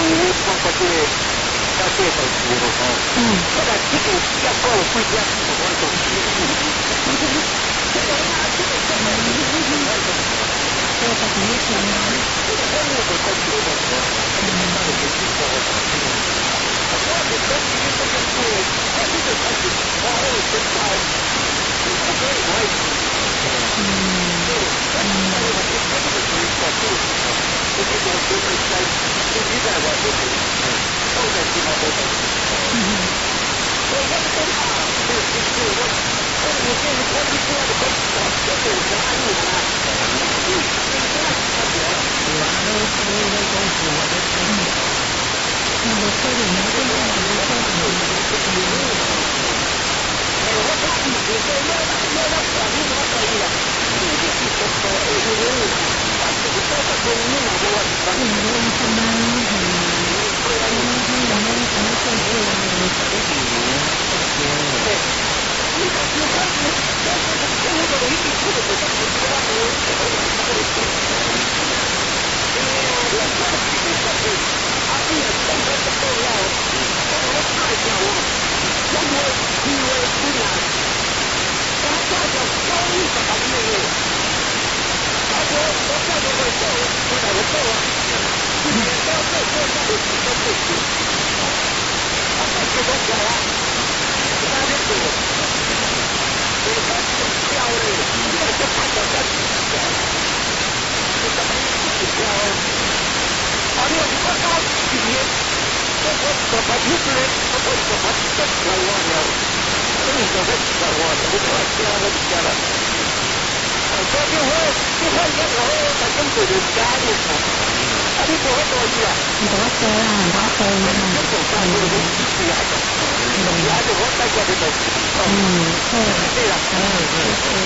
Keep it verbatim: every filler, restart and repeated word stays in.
包括这个交界的时候哦，嗯，这个这个要过了回家，我都是。这个啊，这个这个，这个肯定是啊，这个公路的过去的时候，他就看到有经过的。我是说，其实这个是，他这个他是往后伸开，不可以歪斜。嗯，对，他是在我们这这个属于保护的。这个我就是在，就是在我这里，后面地方都在。嗯，所以我这个就是就是我，我我这个我是说的跟我这个是安利的，嗯，这个差别了。我都是那个东西，我都听不懂。那我这里没跟我们说的，哎，我告诉你，这要要要要管理我可以了，这个是说说有有有，但是我这个公路我我反正我什么，虽然我们我们什么政府我们可以，对，你看你看你，但是这个公路的一定是这个政府知道我这个这个这个，呃，我这个其实是。他这个真的是重要，但我太小了，因为因为不然，他这个交易的行业，他说我这个会做，我怎么做啊？今年到这这那里都不行，他这个都小啊，他这个，我这个漂亮，这个看着真小，这个不小啊。啊，你我到今年，我我我把一个人，我我我把这个我忘了，这个我我我我我家我家了。我说这会这会一个我反正就是家里头，啊你不会多少啊？多少啊？多少啊？这个家里头一直来的，一直来的我在家里头。嗯，对对了，嗯嗯嗯。